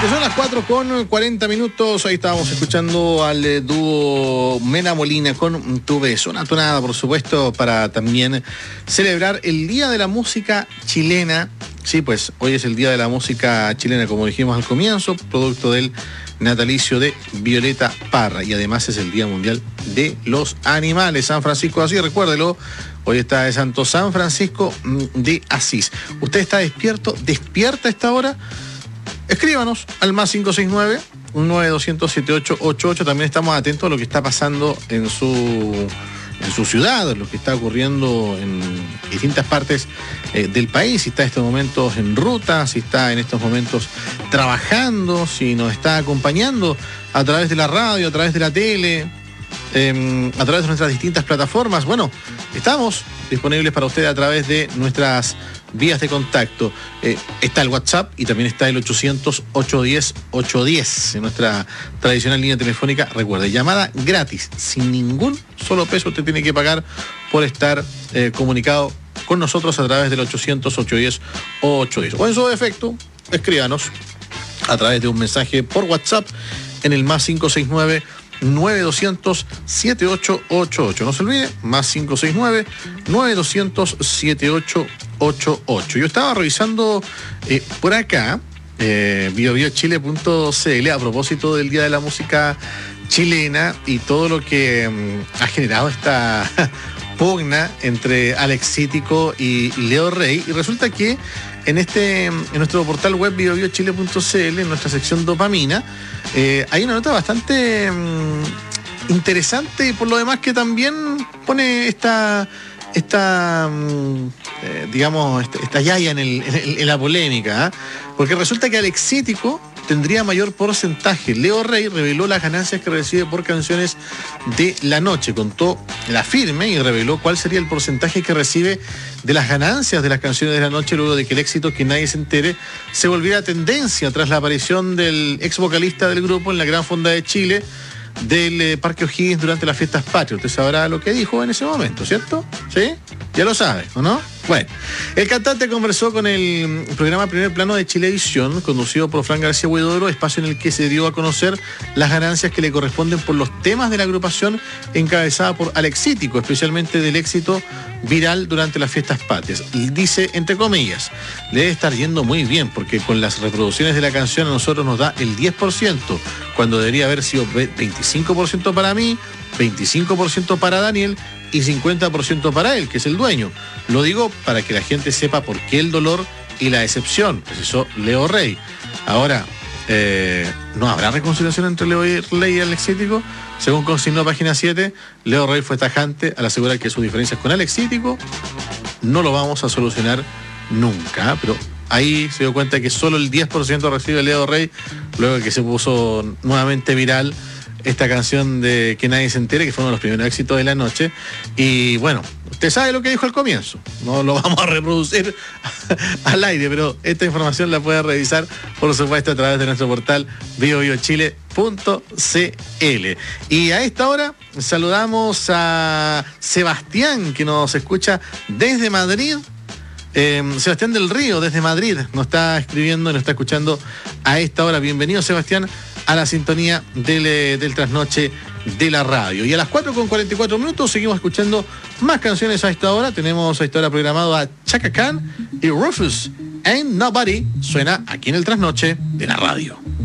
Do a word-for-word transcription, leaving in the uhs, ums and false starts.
Pues son las cuatro con cuarenta minutos. Ahí estábamos escuchando al eh, dúo Mena Molina con Tu Beso. Una tonada, por supuesto, para también celebrar el Día de la Música Chilena. Sí, pues hoy es el Día de la Música Chilena, como dijimos al comienzo, producto del natalicio de Violeta Parra. Y además es el Día Mundial de los Animales. San Francisco de Asís, recuérdelo. Hoy está de Santo San Francisco de Asís. ¿Usted está despierto? ¿Despierta a esta hora? Escríbanos al más cinco seis nueve, nueve dos cero cero, siete ocho ocho ocho. También estamos atentos a lo que está pasando en su, en su ciudad, lo que está ocurriendo en distintas partes eh, del país. Si está en estos momentos en ruta, si está en estos momentos trabajando, si nos está acompañando a través de la radio, a través de la tele, eh, a través de nuestras distintas plataformas. Bueno, estamos disponibles para usted a través de nuestras vías de contacto. Eh, está el WhatsApp y también está el ochocientos, ochocientos diez, ochocientos diez en nuestra tradicional línea telefónica. Recuerde, llamada gratis, sin ningún solo peso usted tiene que pagar por estar eh, comunicado con nosotros a través del ochocientos, ochocientos diez, ochocientos diez. O en su defecto, escríbanos a través de un mensaje por WhatsApp en el más cinco seis nueve, nueve dos cero cero, siete ocho ocho ocho. No se olvide, más cinco seis nueve, nueve dos cero cero, siete ocho ocho ocho. Yo estaba revisando eh, por acá eh, bio bio chile punto c l a propósito del Día de la Música Chilena y todo lo que mm, ha generado esta pugna entre Alex Cítico y Leo Rey, y resulta que en este en nuestro portal web bio bio chile punto c l, en nuestra sección dopamina, eh, hay una nota bastante mm, interesante, y por lo demás que también pone esta esta eh, digamos esta, esta yaya en, el, en, en la polémica, ¿eh? Porque resulta que Alex Cítico tendría mayor porcentaje. Leo Rey reveló las ganancias que recibe por canciones de la noche. Contó la firme y reveló cuál sería el porcentaje que recibe de las ganancias de las canciones de la noche, luego de que el éxito Que Nadie Se Entere se volviera tendencia tras la aparición del ex vocalista del grupo en la Gran Fonda de Chile del eh, Parque O'Higgins durante las fiestas patrias. Usted sabrá lo que dijo en ese momento, ¿cierto? ¿Sí? Ya lo sabe, ¿o no? Bueno, el cantante conversó con el programa Primer Plano de Chilevisión, conducido por Fran García Huidobro, espacio en el que se dio a conocer las ganancias que le corresponden por los temas de la agrupación encabezada por Alex Cítico, especialmente del éxito viral durante las fiestas patrias. Dice, entre comillas, le debe estar yendo muy bien, porque con las reproducciones de la canción a nosotros nos da el diez por ciento, cuando debería haber sido veinticinco por ciento para mí, veinticinco por ciento para Daniel y cincuenta por ciento para él, que es el dueño. Lo digo para que la gente sepa por qué el dolor y la decepción, precisó Leo Rey. Ahora, eh, ¿no habrá reconciliación entre Leo Rey y Alex Cítico? Según consignó Página siete, Leo Rey fue tajante al asegurar que sus diferencias con Alex Cítico no lo vamos a solucionar nunca, pero ahí se dio cuenta que solo el diez por ciento recibe Leo Rey, luego de que se puso nuevamente viral esta canción de Que Nadie Se Entere, que fue uno de los primeros éxitos de la noche. Y bueno, usted sabe lo que dijo al comienzo, no lo vamos a reproducir al aire, pero esta información la puede revisar, por supuesto, a través de nuestro portal bio bio chile punto c l. Y a esta hora saludamos a Sebastián, que nos escucha desde Madrid. Eh, Sebastián del Río, desde Madrid, nos está escribiendo y nos está escuchando a esta hora. Bienvenido, Sebastián, a la sintonía del, del trasnoche de la radio. Y a las cuatro con cuarenta y cuatro minutos seguimos escuchando más canciones a esta hora. Tenemos a esta hora programado a Chaka Khan y Rufus. Ain't Nobody suena aquí en el trasnoche de la radio.